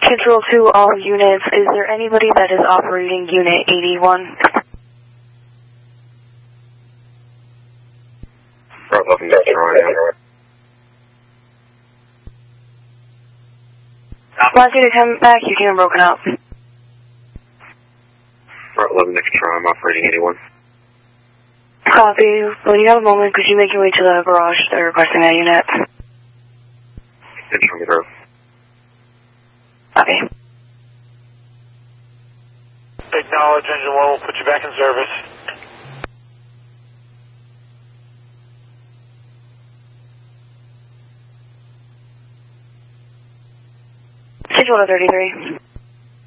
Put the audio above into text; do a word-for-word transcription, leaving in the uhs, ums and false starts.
Control to all units, is there anybody that is operating Unit eighty-one? Front eleven, Victoria. Last you to come back, you came broken up. Front eleven, Victoria, I'm operating eighty-one. Copy. When you have a moment, could you make your way to the garage? They're requesting that unit. Control Grove. Copy. Acknowledge engine one, we'll put you back in service. Schedule to thirty-three.